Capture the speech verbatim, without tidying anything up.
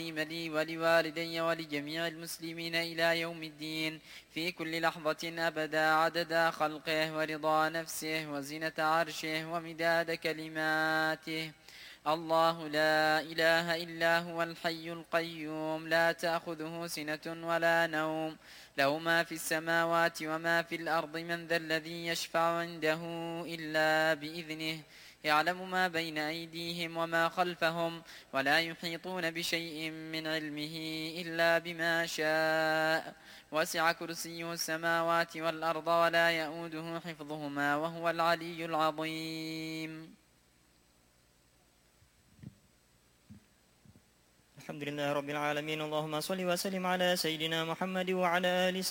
العظيم لي ولوالدي ولجميع المسلمين إلى يوم الدين في كل لحظة أبدا عدد خلقه ورضا نفسه وزنة عرشه ومداد كلماته. الله لا إله إلا هو الحي القيوم لا تأخذه سنة ولا نوم له ما في السماوات وما في الأرض من ذا الذي يشفع عنده إلا بإذنه يعلم ما بين أيديهم وما خلفهم ولا يحيطون بشيء من علمه إلا بما شاء وسع كرسيه السماوات والأرض ولا يؤوده حفظهما وهو العلي العظيم. الحمد لله رب العالمين. اللهم صل وسلم على سيدنا محمد وعلى آل